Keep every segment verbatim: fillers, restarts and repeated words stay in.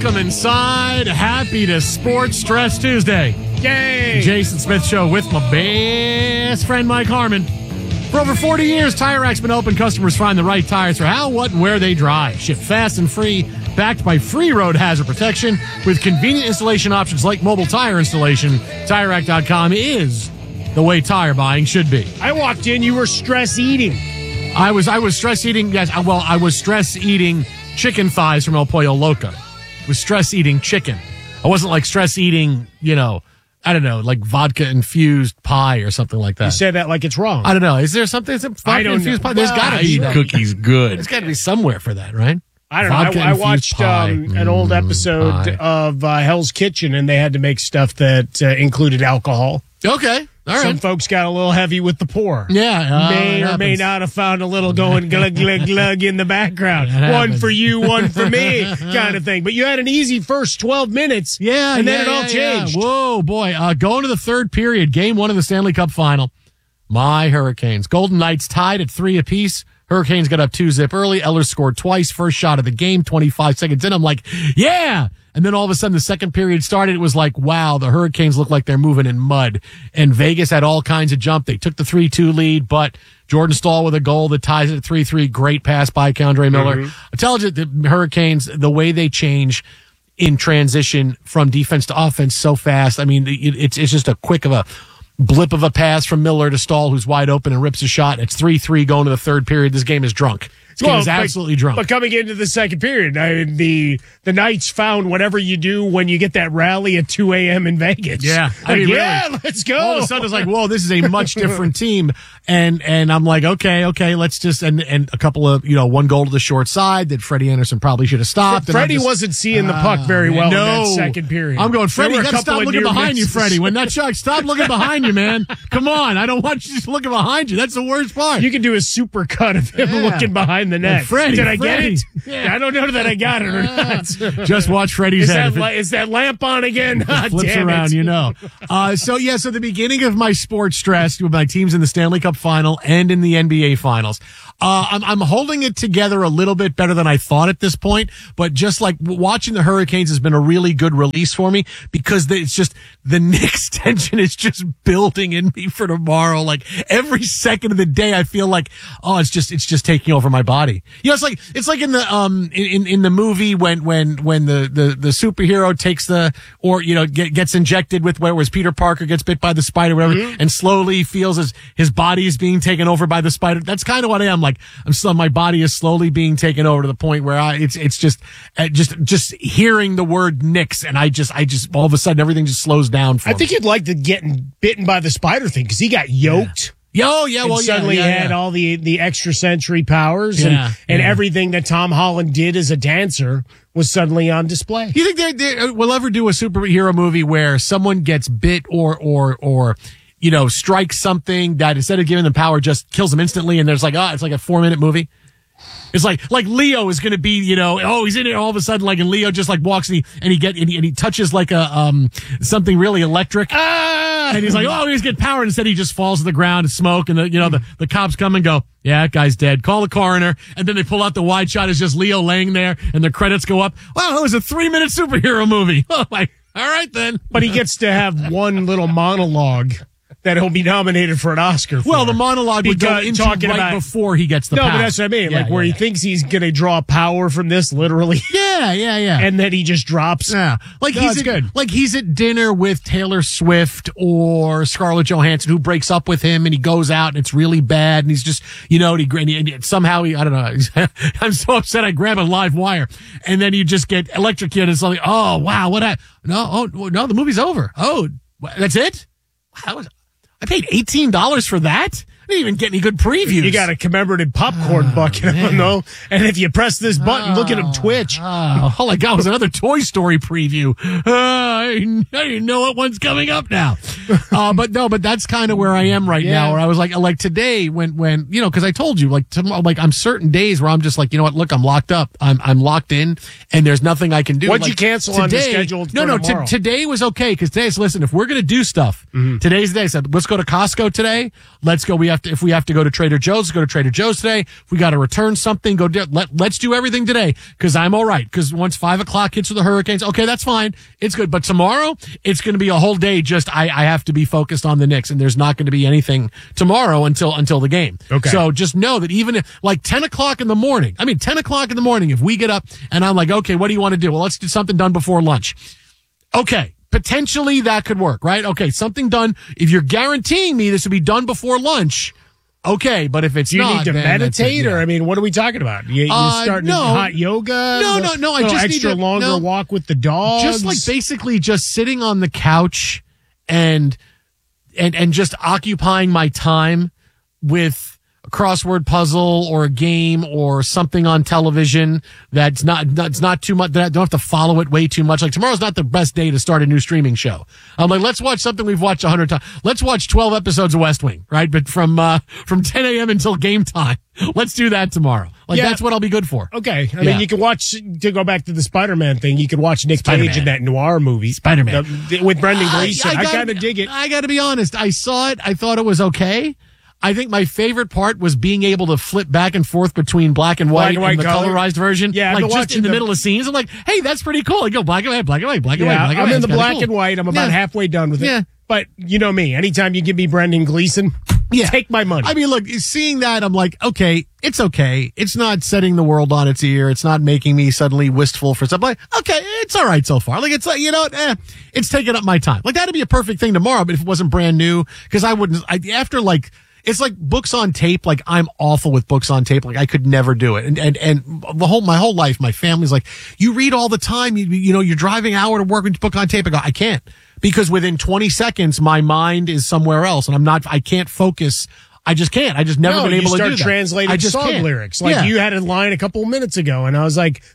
Welcome inside. Happy to Sports Stress Tuesday. Yay! Jason Smith Show with my best friend Mike Harmon. For over forty years, Tire Rack's been open. Customers find the right tires for how, what, and where they drive. Shipped fast and free, backed by free road hazard protection with convenient installation options like mobile tire installation. Tire Rack dot com is the way tire buying should be. I walked in, you were stress eating. I was I was stress eating. Yes, well, I was stress eating chicken thighs from El Pollo Loco. I was stress eating chicken. I wasn't like stress eating, you know, I don't know, like vodka infused pie or something like that. You say that like it's wrong. I don't know. Is there something that's vodka I don't infused know. pie? There's Well, got to I be eat that. Cookies good. There's got to be somewhere for that, right? I don't Vodka know. I, I infused watched pie. um, an old episode pie. of uh, Hell's Kitchen, and they had to make stuff that uh, included alcohol. Okay. All Some right. folks got a little heavy with the pour. Yeah. uh, may it or may happens. not have found a little going glug, glug, glug in the background. That One happens. for you, one for me kind of thing. But you had an easy first twelve minutes. Yeah, And yeah, then it all yeah, changed. Yeah. Whoa, boy. Uh, going to the third period, game one of the Stanley Cup final. My Hurricanes. Golden Knights tied at three apiece. Hurricanes got up two zip early. Eller scored twice. First shot of the game, twenty-five seconds in. I'm like, yeah. And then all of a sudden the second period started. It was like, wow, the Hurricanes look like they're moving in mud. And Vegas had all kinds of jump. They took the three two lead, but Jordan Staal with a goal that ties it at three three. Great pass by K'Andre Miller. Mm-hmm. I tell you, the Hurricanes, the way they change in transition from defense to offense so fast. I mean, it, it's it's just a quick of a blip of a pass from Miller to Staal, who's wide open and rips a shot. It's three three going to the third period. This game is drunk. This game Well, is absolutely but, drunk. But coming into the second period, I mean, the the Knights found whatever you do when you get that rally at two a.m. in Vegas. Yeah. I Like, mean, yeah, really. let's go. All of a sudden, it's like, whoa, this is a much different team. And and I'm like, okay, okay, let's just, and, and a couple of, you know, one goal to the short side that Freddie Anderson probably should have stopped. And I'm Freddie just- wasn't seeing the puck very well no. in that second period. I'm going, There Freddie, were you a got to couple stop of looking near behind you, misses. Freddie. When that shot, stop looking behind you, man. Come on. I don't want you just looking behind you. That's the worst part. You can do a super cut of him Yeah. looking behind the net. Well, Freddie, Did I Freddie. get it? Yeah. I don't know that I got it or not. Just watch Freddie's Is head. that, If it- li- is that lamp on again? Ah, flips damn around, it. you know. Uh, so, yeah, so the beginning of my sports stress with my teams in the Stanley Cup final and in the N B A finals. Uh, I'm, I'm holding it together a little bit better than I thought at this point, but just like watching the Hurricanes has been a really good release for me because the, it's just the Knicks tension is just building in me for tomorrow. Like every second of the day, I feel like, oh, it's just, it's just taking over my body. You know, it's like, it's like in the, um, in, in the movie when, when, when the, the, the superhero takes the, or, you know, get, gets injected with where it was Peter Parker gets bit by the spider, whatever, mm-hmm. and slowly feels as his body is being taken over by the spider. That's kind of what I am. Like, I'm still, my body is slowly being taken over to the point where I, it's, it's just, uh, just, just hearing the word Knicks and I just, I just, all of a sudden everything just slows down for I me. think you'd like the getting bitten by the spider thing because he got yoked. Yo, yeah, And well, yeah, suddenly yeah, had yeah. all the, the extrasensory powers and, Yeah, and yeah. everything that Tom Holland did as a dancer was suddenly on display. Do you think they, they will ever do a superhero movie where someone gets bit or, or, or, you know, strikes something that instead of giving them power just kills them instantly and there's like, oh, it's like a four minute movie? It's like, like Leo is going to be, you know, oh, he's in it all of a sudden, like, and Leo just like walks and he, and he get, and he, and he touches like a, um, something really electric. Ah! And he's like, oh, he's getting power. And instead he just falls to the ground and smoke. And the, you know, the, the cops come and go, yeah, that guy's dead. Call the coroner. And then they pull out the wide shot. It's just Leo laying there and the credits go up. Wow, it was a three minute superhero movie. Oh my, all right then. But he gets to have one little monologue that he'll be nominated for an Oscar for. Well, the monologue would go Because into talking right about- before he gets the No, power. but that's what I mean. Yeah, like where yeah, he thinks he's going to draw power from this literally. Yeah, yeah, yeah. And then he just drops. Yeah, like No, he's it's at, good. like he's at dinner with Taylor Swift or Scarlett Johansson, who breaks up with him, and he goes out and it's really bad, and he's just, you know, and he, and he and somehow he, I don't know, I'm so upset I grab a live wire, and then you just get electrocuted. It's like, oh wow, what? I, no, oh no, the movie's over. Oh, that's it. Wow, that was, I paid eighteen dollars for that. I didn't even get any good previews. You got a commemorative popcorn Oh, bucket, I don't know. And if you press this button, look at him twitch. Oh, all I got was another Toy Story preview. Uh, I, I didn't know what one's coming up now. uh, but no, but that's kind of where I am right Yeah. now. Where I was like, like today when when you know, because I told you like tomorrow, like I'm certain days where I'm just like, you know what, look, I'm locked up, I'm I'm locked in, and there's nothing I can do. What'd like, you cancel on the schedule No, for no, tomorrow? t- today was okay because today's listen. If we're gonna do stuff, Mm-hmm. today's the day. I said, let's go to Costco today. Let's go. We have to. If we have to go to Trader Joe's, let's go to Trader Joe's today. If we got to return something, go do, let let's do everything today because I'm all right. Because once five o'clock hits with the hurricanes, okay, that's fine. It's good. But tomorrow, it's going to be a whole day. Just I, I have to be focused on the Knicks, and there's not going to be anything tomorrow until until the game. Okay. So just know that even if like ten o'clock in the morning, I mean ten o'clock in the morning, if we get up and I'm like, okay, what do you want to do? Well, let's do something done before lunch. Okay. Potentially that could work, right? Okay. Something done. If you're guaranteeing me this will be done before lunch, okay. But if it's Do you not, need to then that's it, meditate, yeah. or I mean, what are we talking about? You, you Uh, starting no. hot yoga? No, no, no, I Little just need extra to- longer no. walk with the dogs. Just like basically just sitting on the couch and and and just occupying my time with a crossword puzzle or a game or something on television that's not that's not too much that I don't have to follow it way too much. Like tomorrow's not the best day to start a new streaming show. I'm like, let's watch something we've watched a hundred times. Let's watch twelve episodes of West Wing, right? But from uh from ten a.m. until game time. Let's do that tomorrow. Like Yeah. that's what I'll be good for. Okay, I Yeah. mean, you can watch, to go back to the Spider-Man thing, you could watch Nick Spider-Man. Cage in that noir movie. Spider-Man. The- with Brendan Gleeson. I, gotta- kind of dig it. I got to be honest. I saw it. I thought it was okay. I think my favorite part was being able to flip back and forth between black and white, Black and white and the color. colorized version. Yeah, I've like been just watching in the, the- middle of scenes. I'm like, hey, that's pretty cool. I go black and white, black and white, black and white, Yeah, black and I'm white. in the It's kinda black cool. and white. I'm about Yeah. halfway done with it. Yeah. But you know me. Anytime you give me Brendan Gleeson, Yeah. take my money. I mean, look, seeing that, I'm like, okay, it's okay. It's not setting the world on its ear. It's not making me suddenly wistful for something. Like, okay, it's all right so far. Like, it's like, you know, eh, it's taking up my time. Like, that'd be a perfect thing tomorrow, but if it wasn't brand new, because I wouldn't, I, after like, it's like books on tape. Like I'm awful with books on tape. Like I could never do it. And, and, and the whole, my whole life, my family's like, you read all the time. You, you know, you're driving hour to work with book on tape. I go, I can't because within twenty seconds, my mind is somewhere else and I'm not, I can't focus. I just can't. I just never no, been able you to start do that. translating I just song can't. lyrics. Like Yeah. you had a line a couple of minutes ago, and I was like,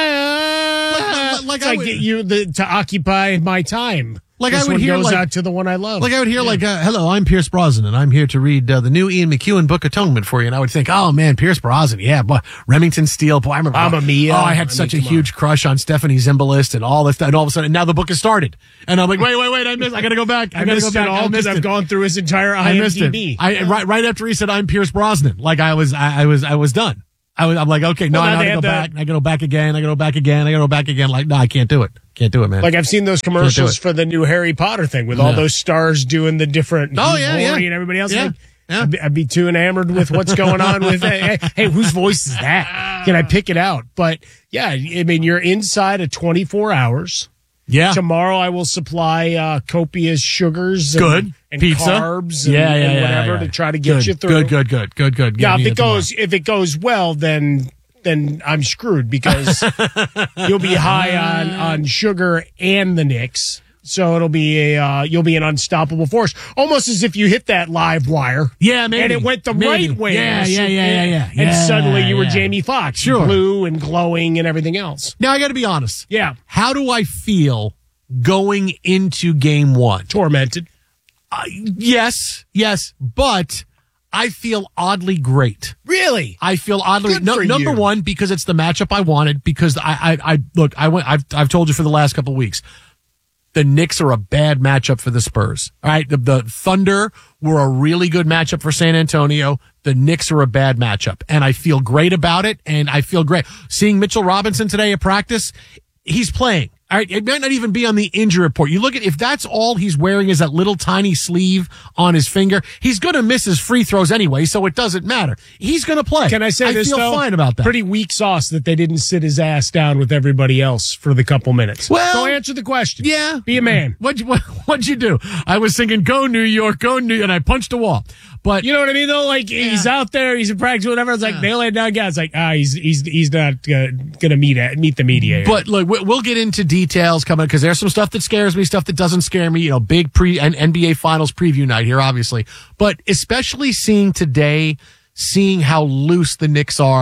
ah, Like- like it's I like would- you the, to occupy my time. Like this I would one hear goes like- out to the one I love. Like I would hear like, uh, hello, I'm Pierce Brosnan and I'm here to read uh, the new Ian McEwan book Atonement for you. And I would think, oh man, Pierce Brosnan. Yeah. Boy, Remington Steele. Boy, I remember. Mamma Mia. Oh, I had I such mean, a come huge crush on Stephanie Zimbalist and all this. And all of a sudden, now the book has started. And I'm like, wait, wait, wait. I missed, I gotta go back. I, I gotta missed go back. it all I because missed I've it. gone through his entire I missed it. IMDb. I, right, right after he said I'm Pierce Brosnan. Like I was, I, I was, I was done. I was, I'm like, okay, no, Well, now I they gotta go have back. I gotta go back again. I gotta go back again. I gotta go back again. Like, no, I can't do it. Can't do it, man. Like I've seen those commercials it. for the new Harry Potter thing with all Yeah. those stars doing the different Oh, yeah, Rory yeah. and everybody else. Yeah, Like, yeah. I'd, be, I'd be too enamored with what's going on with it. Hey, hey, whose voice is that? Can I pick it out? But yeah, I mean, you're inside of twenty-four hours. yeah. Tomorrow I will supply uh, copious sugars and, Good. and Pizza. carbs and, Yeah, yeah, and yeah, whatever yeah. to try to get Good, you through. Good, good, good, good, good. Yeah, Give if me it tomorrow. goes if it goes well, then then I'm screwed because you'll be high on on sugar and the Knicks. So it'll be a uh, you'll be an unstoppable force, almost as if you hit that live wire. Yeah, maybe. And it went the Maybe. right way. Yeah, yeah, yeah, yeah, yeah. And Yeah, suddenly you were yeah. Jamie Foxx, Sure. blue and glowing and everything else. Now I got to be honest. Yeah, How do I feel going into game one? tormented. Uh, yes, yes, but I feel oddly great. Really? I feel oddly Good no, for number you. one because it's the matchup I wanted. Because I, I, I look, I went. I've, I've told you for the last couple of weeks. The Knicks are a bad matchup for the Spurs. All right. The, the Thunder were a really good matchup for San Antonio. The Knicks are a bad matchup. And I feel great about it. And I feel great. Seeing Mitchell Robinson today at practice, he's playing. All right. It might not even be on the injury report. You look at, if that's all he's wearing is that little tiny sleeve on his finger, he's going to miss his free throws anyway. So it doesn't matter. He's going to play. Can I say I this, feel though? fine about that. Pretty weak sauce that they didn't sit his ass down with everybody else for the couple minutes. Well, go answer the question. Yeah. Be a man. What'd you, what, what'd you do? I was thinking, go New York, go New York, and I punched a wall. But You know what I mean, though? Like, he's out there, he's in practice, whatever. It's like, they lay down guys. Like, ah, he's he's he's not uh, going to meet at, meet the media. But look, we- we'll get into details coming because there's some stuff that scares me, stuff that doesn't scare me. You know, big pre and N B A Finals preview night here, obviously. But especially seeing today, seeing how loose the Knicks are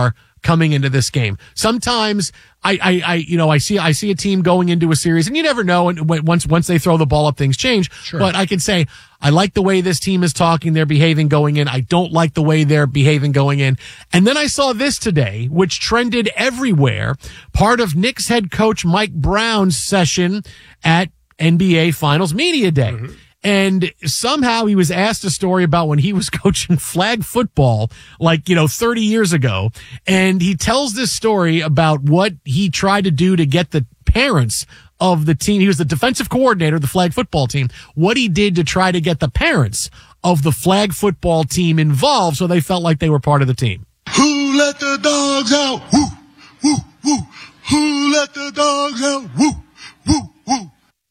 coming into this game. Sometimes I, I, I, you know, I see, I see a team going into a series, and you never know. And once, once they throw the ball up, things change. Sure. But I can say, I like the way this team is talking, they're behaving going in. I don't like the way they're behaving going in. And then I saw this today, which trended everywhere. Part of Knicks head coach Mike Brown's session at N B A Finals Media Day. Mm-hmm. And somehow he was asked a story about when he was coaching flag football, like, you know, thirty years ago. And he tells this story about what he tried to do to get the parents of the team. He was the defensive coordinator of the flag football team. What he did to try to get the parents of the flag football team involved so they felt like they were part of the team. Who let the dogs out? Woo, woo, woo. Who let the dogs out? Woo, woo, woo.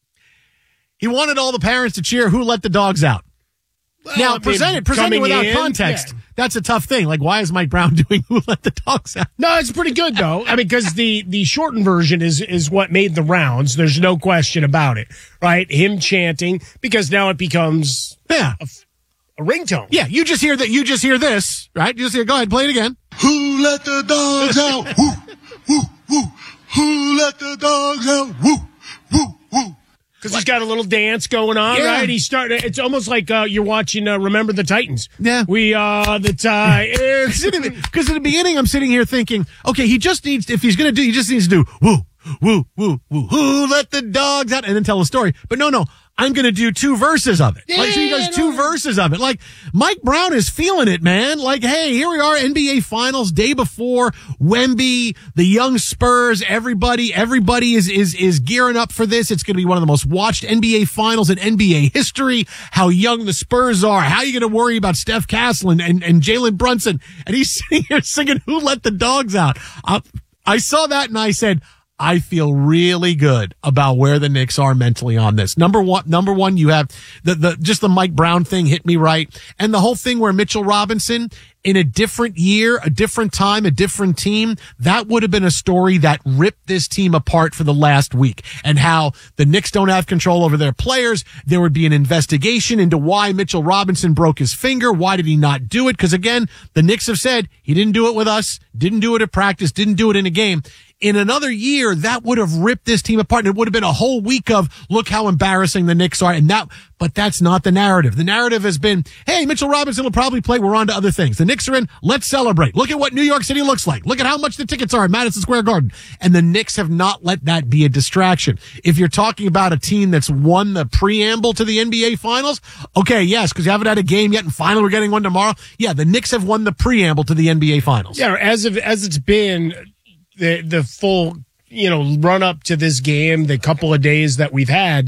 He wanted all the parents to cheer "Who let the dogs out." Well, now, present it, present it without in, context. Yeah. That's a tough thing. Like, why is Mike Brown doing "Who let the dogs out"? No, it's pretty good though. I mean, because the the shortened version is is what made the rounds. There's no question about it, right? Him chanting, because now it becomes yeah a, a ringtone. Yeah, you just hear that. You just hear this, right? You just hear. Go ahead, play it again. Who let the dogs out? Woo, woo, woo. Who let the dogs out? Woo, woo, woo. Because he's got a little dance going on, yeah. right? He started. It's almost like uh, you're watching uh, Remember the Titans. Yeah, we are the Titans. Because in the beginning, I'm sitting here thinking, okay, he just needs. If he's gonna do, he just needs to do woo, woo, woo, woo. Who let the dogs out, and then tell a story. But no, no. I'm going to do two verses of it. Yeah, like, so he does two no. verses of it. Like, Mike Brown is feeling it, man. Like, hey, here we are, N B A Finals, day before, Wemby, the young Spurs, everybody, everybody is, is, is gearing up for this. It's going to be one of the most watched N B A Finals in N B A history. How young the Spurs are. How are you going to worry about Steph Castle and, and, and Jalen Brunson? And he's sitting here singing, "Who let the dogs out?" Uh, I saw that and I said, I feel really good about where the Knicks are mentally on this. Number one, number one, you have the, the, just the Mike Brown thing hit me right. And the whole thing where Mitchell Robinson, in a different year, a different time, a different team, that would have been a story that ripped this team apart for the last week. And how the Knicks don't have control over their players. There would be an investigation into why Mitchell Robinson broke his finger. Why did he not do it? Because again, the Knicks have said he didn't do it with us, didn't do it at practice, didn't do it in a game. In another year, that would have ripped this team apart. And it would have been a whole week of, look how embarrassing the Knicks are. And that, but that's not the narrative. The narrative has been, hey, Mitchell Robinson will probably play. We're on to other things. The Knicks are in. Let's celebrate. Look at what New York City looks like. Look at how much the tickets are at Madison Square Garden. And the Knicks have not let that be a distraction. If you're talking about a team that's won the preamble to the N B A Finals, okay, yes, because you haven't had a game yet, and finally we're getting one tomorrow. Yeah, the Knicks have won the preamble to the N B A Finals. Yeah, as of, as it's been the the full, you know, run up to this game, the couple of days that we've had,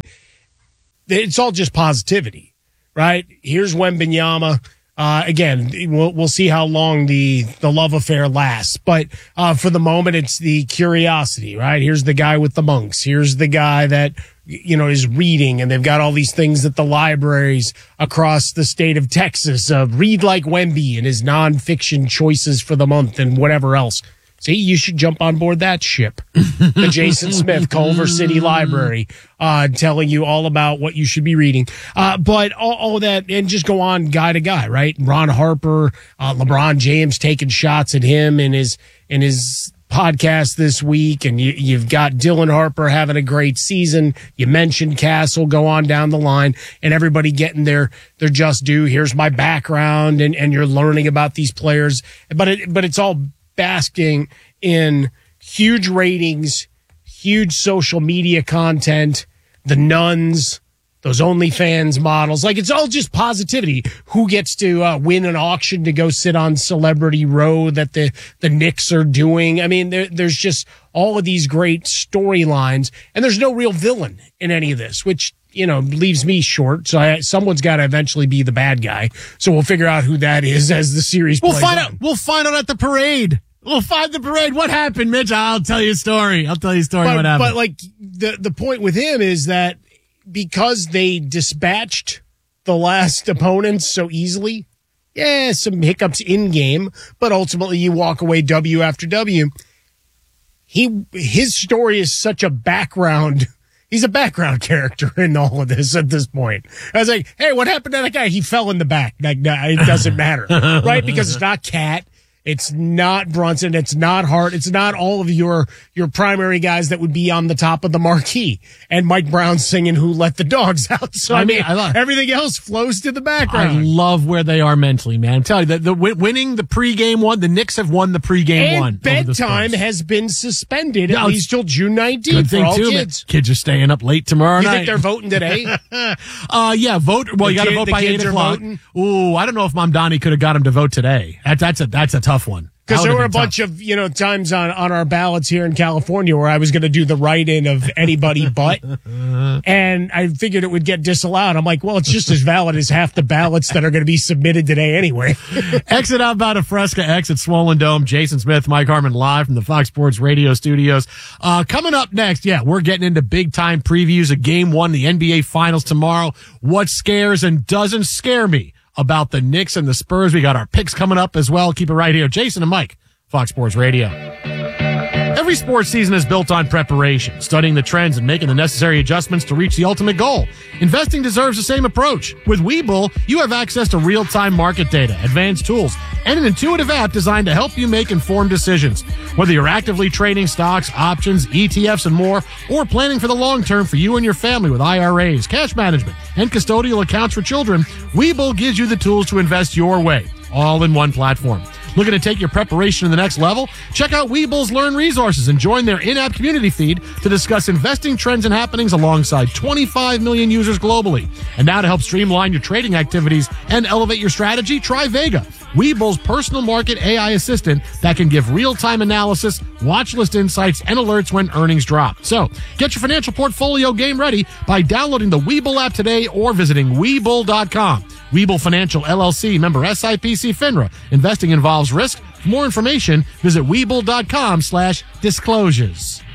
it's all just positivity, right? Here's Wembanyama. Uh, again, we'll, we'll see how long the, the love affair lasts. But, uh, for the moment, it's the curiosity, right? Here's the guy with the monks. Here's the guy that, you know, is reading, and they've got all these things at the libraries across the state of Texas. Uh, read like Wemby and his nonfiction choices for the month and whatever else. See, you should jump on board that ship. The Jason Smith Culver City Library, uh, telling you all about what you should be reading. Uh, but all, all that, and just go on guy to guy, right? Ron Harper, uh, LeBron James taking shots at him in his, in his podcast this week. And you, you've got Dylan Harper having a great season. You mentioned Castle, go on down the line, and everybody getting their, their just due. Here's my background, and, and you're learning about these players. But it, but it's all basking in huge ratings, huge social media content, the nuns, those OnlyFans models. Like, it's all just positivity. Who gets to uh, win an auction to go sit on Celebrity Row that the, the Knicks are doing? I mean, there, there's just all of these great storylines, and there's no real villain in any of this, which, you know, leaves me short. So I, someone's got to eventually be the bad guy. So we'll figure out who that is as the series we'll plays find on. out. We'll find out at the parade. We'll find the parade. What happened, Mitch? I'll tell you a story. I'll tell you a story. But, what happened. but like the the point with him is that because they dispatched the last opponents so easily, yeah, some hiccups in game, but ultimately you walk away W after W. He his story is such a background. He's a background character in all of this at this point. I was like, hey, what happened to that guy? He fell in the back. Like, no, it doesn't matter, right? Because it's not Cat. It's not Brunson. It's not Hart. It's not all of your your primary guys that would be on the top of the marquee. And Mike Brown singing "Who Let the Dogs Out." So I, I mean, mean I love, everything else flows to the background. I love where they are mentally, man. I'm telling you, the, the winning the pregame one. The Knicks have won the pregame and one. Bedtime has been suspended no, at least till June nineteenth. Good thing for all too, kids. Man. Kids are staying up late tomorrow you night. You think they're voting today? uh, yeah, vote. Well, the you got to kid, vote by eight o'clock. Ooh, I don't know if Mom Donnie could have got him to vote today. That, that's a that's a tough one. Because there were a tough. bunch of, you know, times on, on our ballots here in California where I was going to do the write-in of anybody but, and I figured it would get disallowed. I'm like, well, it's just as valid as half the ballots that are going to be submitted today anyway. Exit outbound of Fresca, exit Swollen Dome. Jason Smith, Mike Harmon live from the Fox Sports Radio studios. Uh, coming up next, yeah, we're getting into big-time previews of Game one, the N B A Finals tomorrow. What scares and doesn't scare me about the Knicks and the Spurs. We got our picks coming up as well. Keep it right here. Jason and Mike, Fox Sports Radio. Every sports season is built on preparation, studying the trends and making the necessary adjustments to reach the ultimate goal. Investing deserves the same approach. With Webull, you have access to real-time market data, advanced tools, and an intuitive app designed to help you make informed decisions. Whether you're actively trading stocks, options, E T Fs, and more, or planning for the long term for you and your family with I R As, cash management, and custodial accounts for children, Webull gives you the tools to invest your way, all in one platform. Looking to take your preparation to the next level? Check out Webull's Learn Resources and join their in-app community feed to discuss investing trends and happenings alongside twenty-five million users globally. And now to help streamline your trading activities and elevate your strategy, try Vega, Webull's personal market A I assistant that can give real-time analysis, watch list insights, and alerts when earnings drop. So, get your financial portfolio game ready by downloading the Webull app today or visiting Webull dot com. Webull Financial L L C, member S I P C FINRA. Investing involves risk. For more information, visit Webull dot com slash disclosures.